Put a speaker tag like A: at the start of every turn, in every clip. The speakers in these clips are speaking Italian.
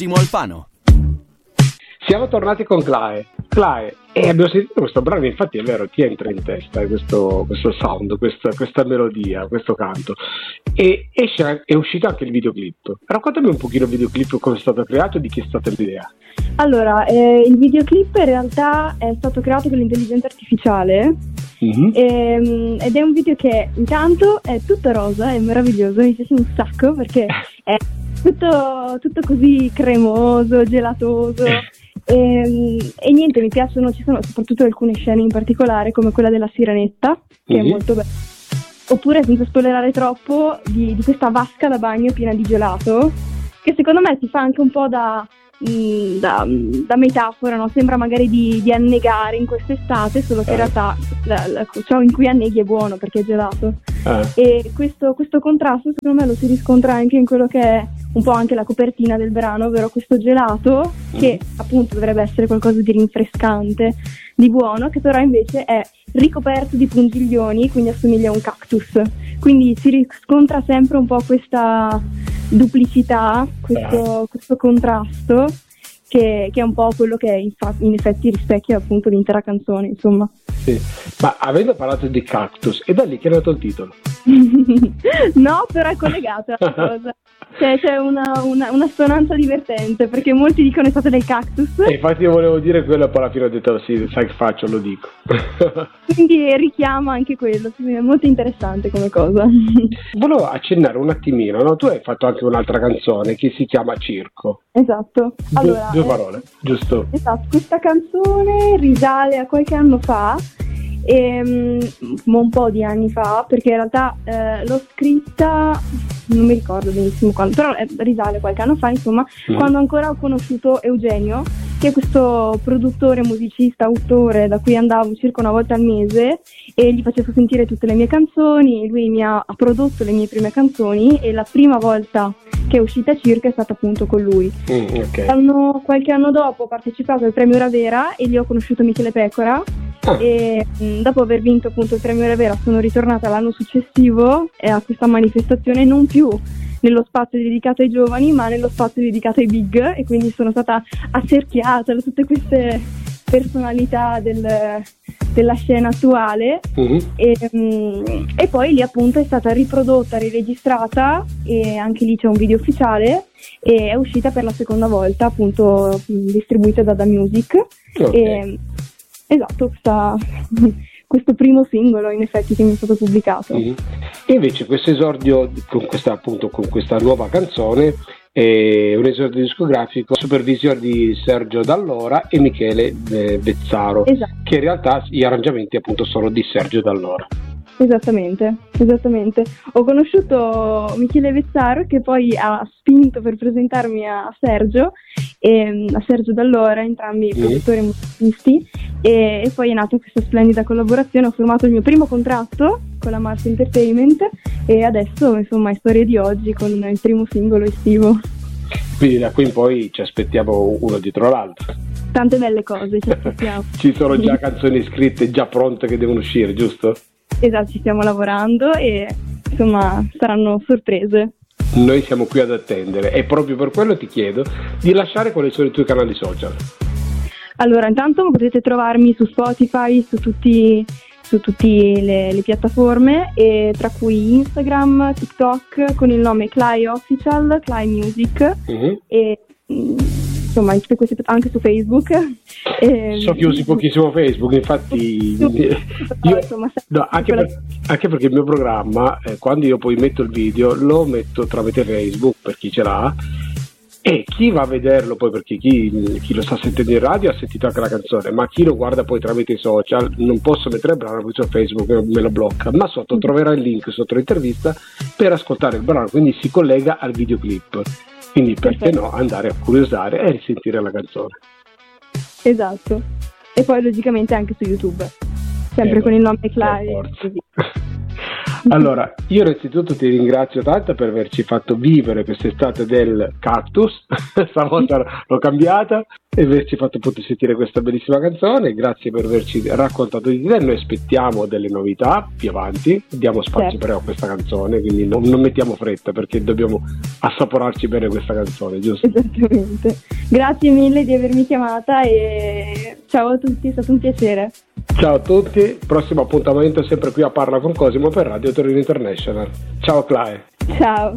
A: Timo Alfano.
B: Siamo tornati con Clae, e abbiamo sentito questo brano, infatti è vero, ti entra in testa questo sound, questa melodia, questo canto, e è uscito anche il videoclip. Raccontami un pochino il videoclip, come è stato creato e di chi è stata l'idea.
C: Allora, il videoclip in realtà è stato creato con l'intelligenza artificiale. Ed è un video che intanto è tutto rosa, è meraviglioso, mi piace un sacco perché è tutto così cremoso, gelatoso. E niente, mi piacciono, ci sono soprattutto alcune scene in particolare come quella della sirenetta, che è molto bella, oppure, senza spoilerare troppo, di questa vasca da bagno piena di gelato, che secondo me si fa anche un po' da metafora, no? Sembra magari di annegare in quest'estate, solo che in realtà ciò in cui anneghi è buono perché è gelato. E questo contrasto secondo me lo si riscontra anche in quello che è un po' anche la copertina del brano, ovvero questo gelato che appunto dovrebbe essere qualcosa di rinfrescante, di buono, che però invece è ricoperto di puntiglioni, quindi assomiglia a un cactus. Quindi si riscontra sempre un po' questa duplicità, questo contrasto che è un po' quello che in effetti rispecchia appunto l'intera canzone, insomma.
B: Sì, ma avendo parlato di cactus, è da lì che è nato il titolo?
C: No, però è collegato alla cosa. C'è una sonanza divertente, perché molti dicono è stato del cactus.
B: E infatti io volevo dire quello, poi alla fine ho detto sì, sai che faccio, lo dico.
C: Quindi richiama anche quello, è molto interessante come cosa.
B: Volevo accennare un attimino, no? Tu hai fatto anche un'altra canzone che si chiama Circo.
C: Esatto. Allora,
B: due parole, giusto?
C: Esatto, questa canzone risale a qualche anno fa, un po' di anni fa, perché in realtà l'ho scritta, non mi ricordo benissimo quando, però risale qualche anno fa, insomma, quando ancora ho conosciuto Eugenio, che è questo produttore, musicista, autore da cui andavo circa una volta al mese e gli facevo sentire tutte le mie canzoni. Lui mi ha prodotto le mie prime canzoni e la prima volta che è uscita Circa è stata appunto con lui.
B: Okay.
C: Qualche anno dopo ho partecipato al premio Ravera e lì ho conosciuto Michele Pecora. E dopo aver vinto appunto il premio Ravera sono ritornata l'anno successivo a questa manifestazione, non più nello spazio dedicato ai giovani ma nello spazio dedicato ai big, e quindi sono stata asserchiata da tutte queste personalità della scena attuale. E poi lì appunto è stata riprodotta, riregistrata, e anche lì c'è un video ufficiale e è uscita per la seconda volta, appunto distribuita da Music. Esatto, questo primo singolo in effetti che mi è stato pubblicato.
B: E invece questo esordio con questa nuova canzone è un esordio discografico, supervisione di Sergio Dall'Ora e Michele Vezzaro,
C: esatto,
B: che in realtà gli arrangiamenti appunto sono di Sergio Dall'Ora.
C: Esattamente. Ho conosciuto Michele Vezzaro, che poi ha spinto per presentarmi a Sergio e a Sergio Dall'Ora, entrambi produttori e musicisti, e poi è nata questa splendida collaborazione. Ho firmato il mio primo contratto con la Mars Entertainment e adesso insomma è storia di oggi con il primo singolo estivo.
B: Quindi da qui in poi ci aspettiamo uno dietro l'altro.
C: Tante belle cose ci aspettiamo.
B: Ci sono già canzoni scritte, già pronte, che devono uscire, giusto?
C: Esatto, ci stiamo lavorando e insomma saranno sorprese.
B: Noi siamo qui ad attendere e proprio per quello ti chiedo di lasciare quali sono i tuoi canali social.
C: Allora, intanto potete trovarmi su Spotify, su tutte le piattaforme, e tra cui Instagram, TikTok con il nome Clae Official, Clae Music, e insomma anche su Facebook.
B: So che usi pochissimo Facebook, infatti anche perché il mio programma, quando io poi metto il video, lo metto tramite Facebook per chi ce l'ha, e chi va a vederlo poi, perché chi lo sta sentendo in radio ha sentito anche la canzone, ma chi lo guarda poi tramite i social, non posso mettere il brano perché su Facebook me lo blocca, ma sotto troverà il link sotto l'intervista per ascoltare il brano, quindi si collega al videoclip, quindi perché no andare a curiosare e risentire la canzone.
C: Esatto, e poi logicamente anche su YouTube, sempre con il nome Clae.
B: Allora, io innanzitutto ti ringrazio tanto per averci fatto vivere quest'estate del cactus, stavolta l'ho cambiata, e averci fatto appunto sentire questa bellissima canzone. Grazie per averci raccontato di te. Noi aspettiamo delle novità più avanti, diamo spazio però a questa canzone, quindi non mettiamo fretta, perché dobbiamo assaporarci bene questa canzone, giusto?
C: Esattamente. Grazie mille di avermi chiamata e ciao a tutti, è stato un piacere.
B: Ciao a tutti, prossimo appuntamento sempre qui a Parla con Cosimo per Radio Torino International. Ciao Clae.
C: Ciao.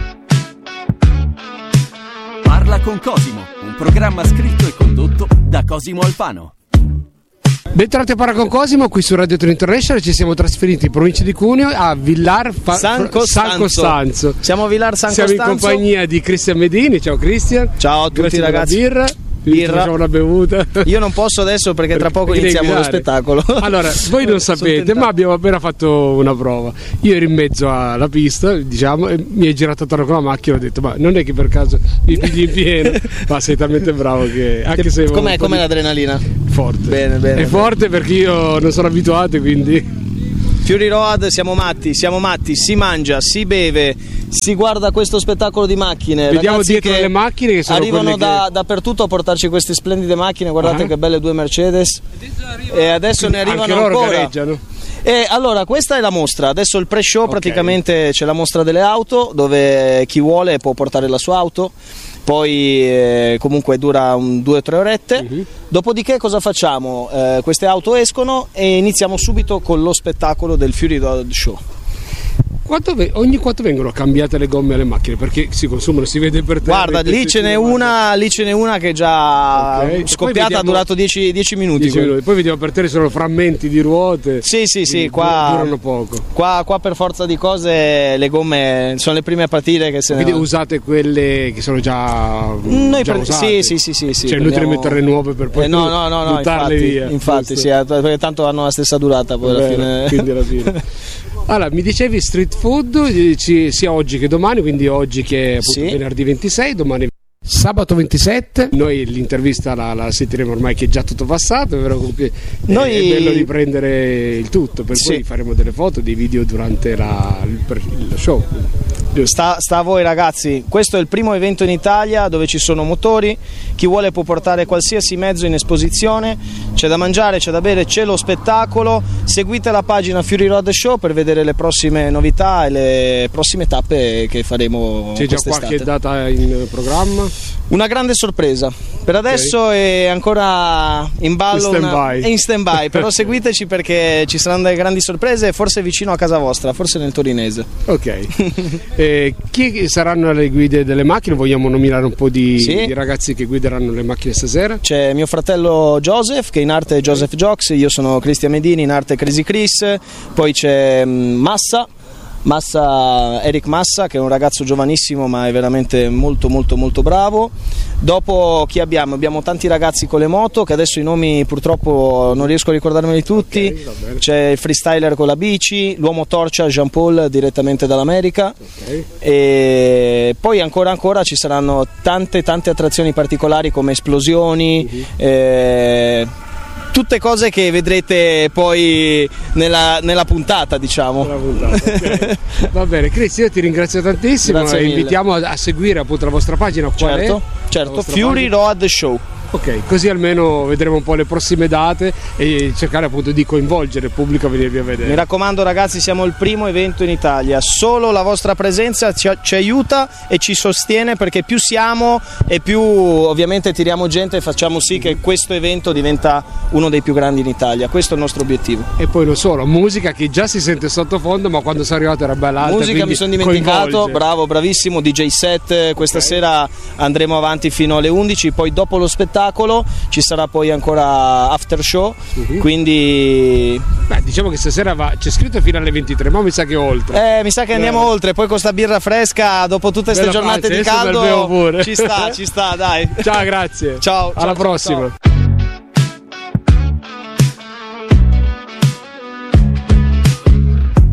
A: Parla con Cosimo, un programma scritto e condotto da Cosimo Alfano.
D: Bentornati a Parla con Cosimo, qui su Radio Torino International. Ci siamo trasferiti in provincia di Cuneo a Villar San Costanzo.
E: Siamo a Villar San Costanzo.
D: Siamo in compagnia di Cristian Medini. Ciao Cristian.
E: Ciao a tutti.
D: Grazie
E: ragazzi.
D: Birra. Facciamo una bevuta.
E: Io non posso adesso perché tra poco iniziamo lo spettacolo.
D: Allora, voi non sapete, ma abbiamo appena fatto una prova. Io ero in mezzo alla pista, diciamo, e mi hai girato attorno con la macchina e ho detto: ma non è che per caso mi pigli in pieno? Ma sei talmente bravo che anche se
E: com'è l'adrenalina?
D: Forte.
E: Bene.
D: È forte perché io non sono abituato, quindi
E: Fury Road, siamo matti, si mangia, si beve, si guarda questo spettacolo di macchine.
D: Vediamo
E: ragazzi
D: dietro le macchine che sono
E: arrivano
D: quelle
E: dappertutto a portarci queste splendide macchine. Guardate che belle due Mercedes. E adesso ne arrivano
D: anche loro
E: ancora.
D: gareggiano.
E: E allora questa è la mostra, adesso il pre-show praticamente c'è la mostra delle auto dove chi vuole può portare la sua auto, poi comunque dura 2 o 3 orette, dopodiché cosa facciamo? Queste auto escono e iniziamo subito con lo spettacolo del Fury Road Show.
D: Ogni quanto vengono cambiate le gomme alle macchine? Perché si consumano, si vede per terra.
E: Guarda, lì ce n'è una che è già scoppiata, ha durato 10 minuti.
D: 10 minuti. Poi vediamo per terra sono frammenti di ruote.
E: Sì, qua
D: durano poco.
E: Qua per forza di cose le gomme sono le prime a partire che se
D: Quindi usate quelle che sono già usate.
E: Sì.
D: Cioè inutile mettere nuove per poi buttarle via.
E: Infatti sì, perché tanto hanno la stessa durata poi alla fine.
D: Quindi alla fine. Allora, mi dicevi street food sia oggi che domani, quindi oggi che è appunto venerdì 26, domani sabato 27. Noi l'intervista la sentiremo ormai che è già tutto passato, però comunque è bello riprendere il tutto, per poi faremo delle foto, dei video durante il show.
E: Sta a voi ragazzi, questo è il primo evento in Italia dove ci sono motori, chi vuole può portare qualsiasi mezzo in esposizione, c'è da mangiare, c'è da bere, c'è lo spettacolo, seguite la pagina Fury Road Show per vedere le prossime novità e le prossime tappe che faremo.
D: C'è già qualche data in programma?
E: Una grande sorpresa, per adesso è ancora in ballo, è in stand by, però seguiteci perché ci saranno delle grandi sorprese, forse vicino a casa vostra, forse nel torinese.
D: Ok. Chi saranno le guide delle macchine? Vogliamo nominare un po' di ragazzi che guideranno le macchine stasera?
E: C'è mio fratello Joseph, che in arte è Joseph Jocks, io sono Cristian Medini, in arte Crazy Chris, poi c'è Eric Massa, che è un ragazzo giovanissimo ma è veramente molto bravo. Dopo chi abbiamo? Abbiamo tanti ragazzi con le moto che adesso i nomi purtroppo non riesco a ricordarmeli tutti. C'è il freestyler con la bici, l'uomo torcia Jean Paul direttamente dall'America, e poi ancora ci saranno tante attrazioni particolari come esplosioni, tutte cose che vedrete poi nella puntata, diciamo.
D: Va bene, Cristian, io ti ringrazio tantissimo e invitiamo a seguire appunto la vostra pagina.
E: Certo, Fury Road Show.
D: Ok, così almeno vedremo un po' le prossime date e cercare appunto di coinvolgere il pubblico a venirvi a vedere.
E: Mi raccomando ragazzi, siamo il primo evento in Italia, solo la vostra presenza ci aiuta e ci sostiene, perché più siamo e più ovviamente tiriamo gente e facciamo sì che questo evento diventa uno dei più grandi in Italia. Questo è il nostro obiettivo.
D: E poi non solo, musica che già si sente sottofondo, ma quando sono arrivato era bella alta.
E: Musica mi sono dimenticato, bravo, bravissimo, DJ set, questa sera andremo avanti fino alle 11, poi dopo lo spettacolo ci sarà poi ancora after show, quindi
D: diciamo che stasera c'è scritto fino alle 23, ma mi sa che oltre.
E: Mi sa che andiamo oltre, poi con sta birra fresca dopo tutte queste giornate di caldo ci sta, dai.
D: Ciao, grazie.
E: Ciao,
D: alla prossima.
E: Ciao.